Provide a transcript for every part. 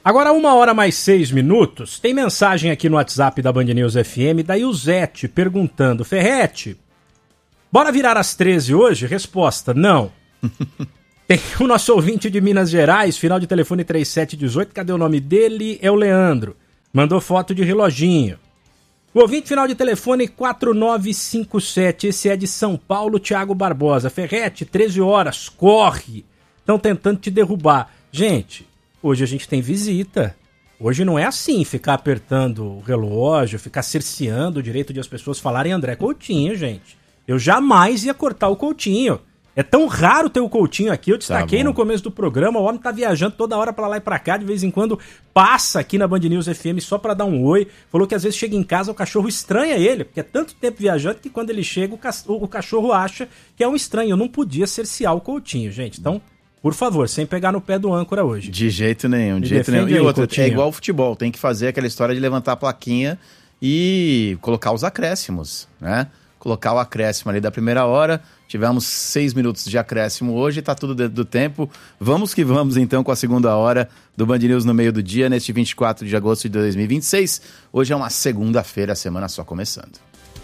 Agora 1h mais 6 minutos, tem mensagem aqui no WhatsApp da Band News FM da Ilzete perguntando: Ferretti, bora virar às 13 hoje? Resposta: não. Tem o nosso ouvinte de Minas Gerais, final de telefone 3718, cadê o nome dele? É o Leandro. Mandou foto de reloginho. O ouvinte final de telefone 4957, esse é de São Paulo, Thiago Barbosa. Ferretti, 13 horas, corre. Estão tentando te derrubar. Gente, hoje a gente tem visita. Hoje não é assim, ficar apertando o relógio, ficar cerceando o direito de as pessoas falarem André Coutinho, gente. Eu jamais ia cortar o Coutinho. É tão raro ter o Coutinho aqui, eu destaquei no começo do programa, o homem tá viajando toda hora pra lá e pra cá, de vez em quando passa aqui na Band News FM só pra dar um oi, falou que às vezes chega em casa, o cachorro estranha ele, porque é tanto tempo viajando que quando ele chega o cachorro acha que é um estranho. Eu não podia cercear o Coutinho, gente, então, por favor, sem pegar no pé do âncora hoje. De jeito nenhum, de jeito nenhum. E outra, é igual ao futebol, tem que fazer aquela história de levantar a plaquinha e colocar os acréscimos, né? Colocar o acréscimo ali da primeira hora. Tivemos 6 minutos de acréscimo hoje, tá tudo dentro do tempo. Vamos que vamos então com a segunda hora do Band News no meio do dia, neste 24 de agosto de 2026. Hoje é uma segunda-feira, a semana só começando.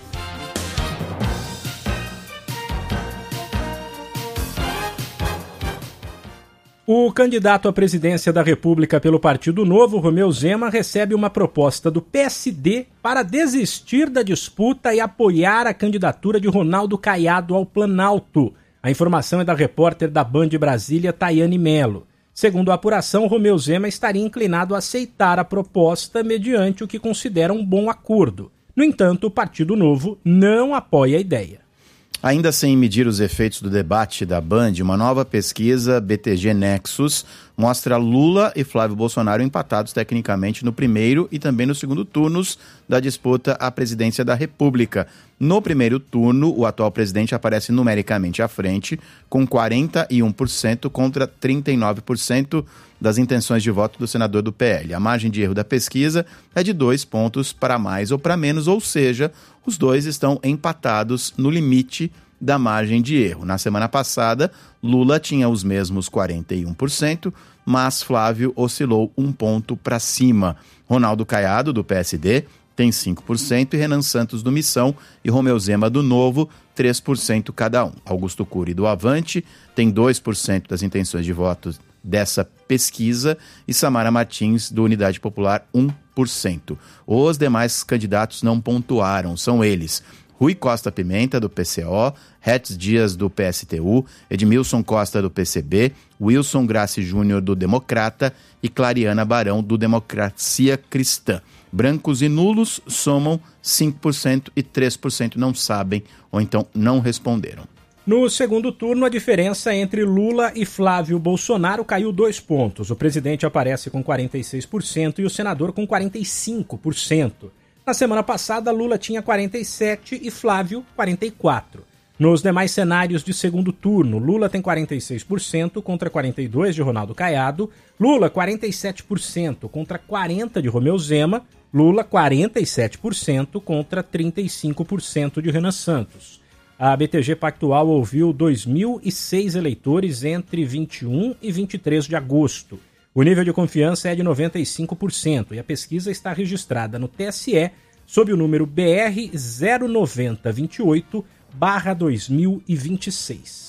O candidato à presidência da República pelo Partido Novo, Romeu Zema, recebe uma proposta do PSD para desistir da disputa e apoiar a candidatura de Ronaldo Caiado ao Planalto. A informação é da repórter da Band Brasília, Tayane Melo. Segundo a apuração, Romeu Zema estaria inclinado a aceitar a proposta mediante o que considera um bom acordo. No entanto, o Partido Novo não apoia a ideia. Ainda sem medir os efeitos do debate da Band, uma nova pesquisa BTG Nexus mostra Lula e Flávio Bolsonaro empatados tecnicamente no primeiro e também no segundo turnos da disputa à presidência da República. No primeiro turno, o atual presidente aparece numericamente à frente, com 41% contra 39% das intenções de voto do senador do PL. A margem de erro da pesquisa é de 2 pontos para mais ou para menos, ou seja, os dois estão empatados no limite da margem de erro. Na semana passada, Lula tinha os mesmos 41%, mas Flávio oscilou 1 ponto para cima. Ronaldo Caiado, do PSD, tem 5% e Renan Santos, do Missão, e Romeu Zema, do Novo, 3% cada um. Augusto Cury, do Avante, tem 2% das intenções de voto dessa pesquisa e Samara Martins, do Unidade Popular, 1%. Os demais candidatos não pontuaram, são eles: Rui Costa Pimenta, do PCO, Hetz Dias, do PSTU, Edmilson Costa, do PCB, Wilson Grassi Júnior, do Democrata, e Clariana Barão, do Democracia Cristã. Brancos e nulos somam 5% e 3% não sabem ou então não responderam. No segundo turno, a diferença entre Lula e Flávio Bolsonaro caiu 2 pontos. O presidente aparece com 46% e o senador com 45%. Na semana passada, Lula tinha 47% e Flávio 44%. Nos demais cenários de segundo turno, Lula tem 46% contra 42% de Ronaldo Caiado, Lula 47% contra 40% de Romeu Zema, Lula 47% contra 35% de Renan Santos. A BTG Pactual ouviu 2.006 eleitores entre 21 e 23 de agosto. O nível de confiança é de 95% e a pesquisa está registrada no TSE sob o número BR 09028/2026.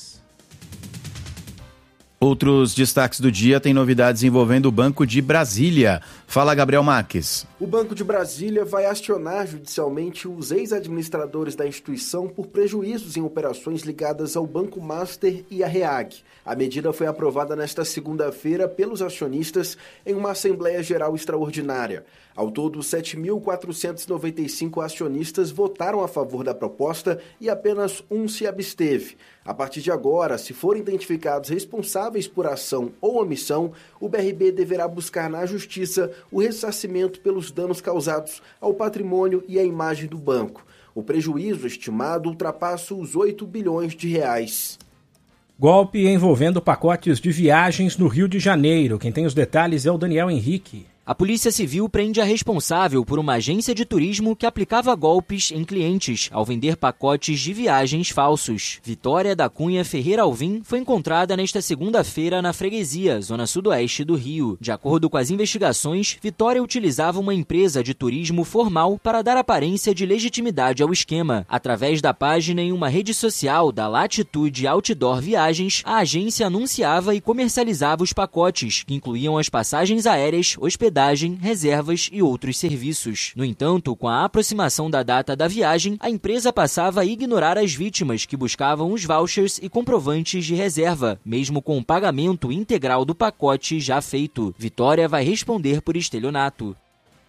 Outros destaques do dia têm novidades envolvendo o Banco de Brasília. Fala, Gabriel Marques. O Banco de Brasília vai acionar judicialmente os ex-administradores da instituição por prejuízos em operações ligadas ao Banco Master e à REAG. A medida foi aprovada nesta segunda-feira pelos acionistas em uma Assembleia Geral Extraordinária. Ao todo, 7.495 acionistas votaram a favor da proposta e apenas um se absteve. A partir de agora, se forem identificados responsáveis por ação ou omissão, o BRB deverá buscar na Justiça o ressarcimento pelos danos causados ao patrimônio e à imagem do banco. O prejuízo estimado ultrapassa os 8 bilhões de reais. Golpe envolvendo pacotes de viagens no Rio de Janeiro. Quem tem os detalhes é o Daniel Henrique. A Polícia Civil prende a responsável por uma agência de turismo que aplicava golpes em clientes ao vender pacotes de viagens falsos. Vitória da Cunha Ferreira Alvim foi encontrada nesta segunda-feira na Freguesia, zona sudoeste do Rio. De acordo com as investigações, Vitória utilizava uma empresa de turismo formal para dar aparência de legitimidade ao esquema. Através da página em uma rede social da Latitude Outdoor Viagens, a agência anunciava e comercializava os pacotes, que incluíam as passagens aéreas, hospedagem, reservas e outros serviços. No entanto, com a aproximação da data da viagem, a empresa passava a ignorar as vítimas que buscavam os vouchers e comprovantes de reserva, mesmo com o pagamento integral do pacote já feito. Vitória vai responder por estelionato.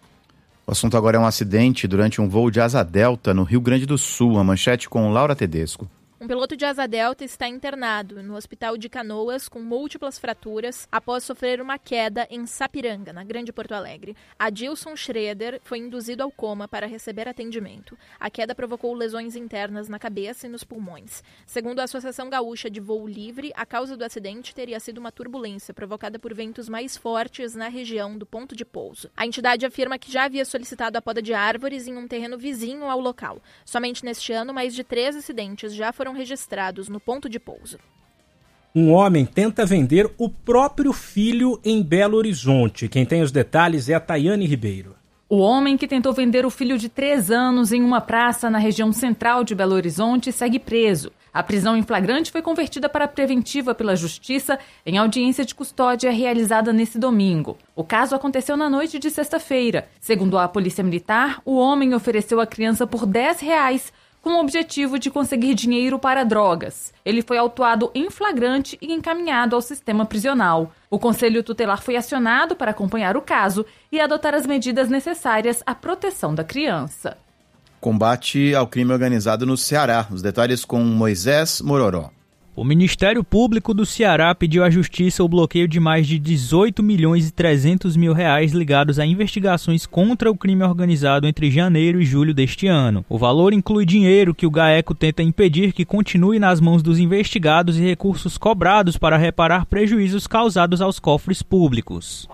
O assunto agora é um acidente durante um voo de asa delta no Rio Grande do Sul. A manchete com Laura Tedesco. Um piloto de asa delta está internado no hospital de Canoas com múltiplas fraturas após sofrer uma queda em Sapiranga, na Grande Porto Alegre. Adilson Schroeder foi induzido ao coma para receber atendimento. A queda provocou lesões internas na cabeça e nos pulmões. Segundo a Associação Gaúcha de Voo Livre, a causa do acidente teria sido uma turbulência provocada por ventos mais fortes na região do ponto de pouso. A entidade afirma que já havia solicitado a poda de árvores em um terreno vizinho ao local. Somente neste ano, mais de 3 acidentes já foram registrados no ponto de pouso. Um homem tenta vender o próprio filho em Belo Horizonte. Quem tem os detalhes é a Tayane Ribeiro. O homem que tentou vender o filho de 3 anos em uma praça na região central de Belo Horizonte segue preso. A prisão em flagrante foi convertida para preventiva pela Justiça em audiência de custódia realizada nesse domingo. O caso aconteceu na noite de sexta-feira. Segundo a Polícia Militar, o homem ofereceu a criança por R$10 com o objetivo de conseguir dinheiro para drogas. Ele foi autuado em flagrante e encaminhado ao sistema prisional. O Conselho Tutelar foi acionado para acompanhar o caso e adotar as medidas necessárias à proteção da criança. Combate ao crime organizado no Ceará. Os detalhes com Moisés Mororó. O Ministério Público do Ceará pediu à Justiça o bloqueio de mais de 18 milhões e 300 mil reais ligados a investigações contra o crime organizado entre janeiro e julho deste ano. O valor inclui dinheiro que o GAECO tenta impedir que continue nas mãos dos investigados e recursos cobrados para reparar prejuízos causados aos cofres públicos.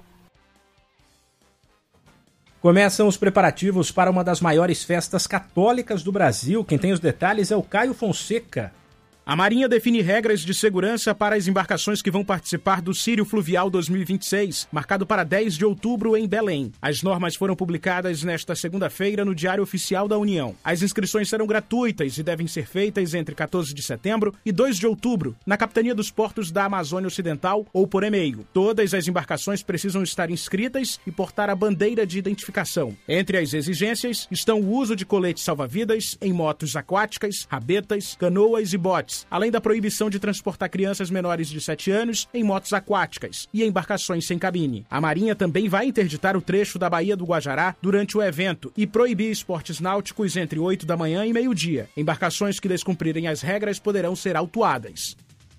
Começam os preparativos para uma das maiores festas católicas do Brasil. Quem tem os detalhes é o Caio Fonseca. A Marinha define regras de segurança para as embarcações que vão participar do Círio Fluvial 2026, marcado para 10 de outubro em Belém. As normas foram publicadas nesta segunda-feira no Diário Oficial da União. As inscrições serão gratuitas e devem ser feitas entre 14 de setembro e 2 de outubro, na Capitania dos Portos da Amazônia Ocidental ou por e-mail. Todas as embarcações precisam estar inscritas e portar a bandeira de identificação. Entre as exigências estão o uso de coletes salva-vidas em motos aquáticas, rabetas, canoas e botes, além da proibição de transportar crianças menores de 7 anos em motos aquáticas e embarcações sem cabine. A Marinha também vai interditar o trecho da Baía do Guajará durante o evento e proibir esportes náuticos entre 8 da manhã e meio-dia. Embarcações que descumprirem as regras poderão ser autuadas.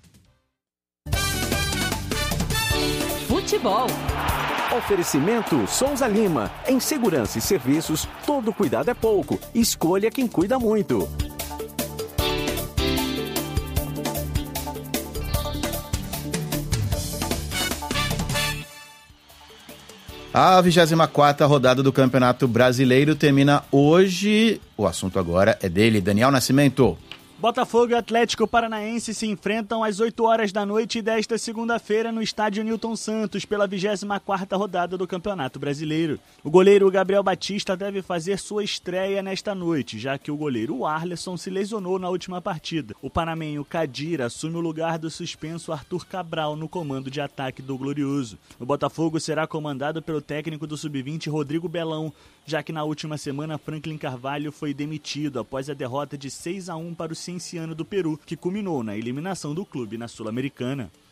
Futebol. Oferecimento Souza Lima. Em segurança e serviços, todo cuidado é pouco. Escolha quem cuida muito. A 24ª rodada do Campeonato Brasileiro termina hoje. O assunto agora é dele, Daniel Nascimento. Botafogo e Atlético Paranaense se enfrentam às 8 horas da noite desta segunda-feira no estádio Newton Santos pela 24ª rodada do Campeonato Brasileiro. O goleiro Gabriel Batista deve fazer sua estreia nesta noite, já que o goleiro Arleson se lesionou na última partida. O panamenho Cadira assume o lugar do suspenso Arthur Cabral no comando de ataque do Glorioso. O Botafogo será comandado pelo técnico do Sub-20 Rodrigo Belão, já que na última semana Franklin Carvalho foi demitido após a derrota de 6-1 para o Cienciano do Peru, que culminou na eliminação do clube na Sul-Americana.